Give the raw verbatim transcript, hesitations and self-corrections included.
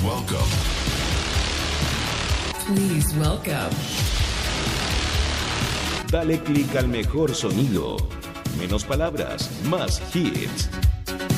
welcome. Please welcome. Dale clic al mejor sonido. Menos palabras, más hits.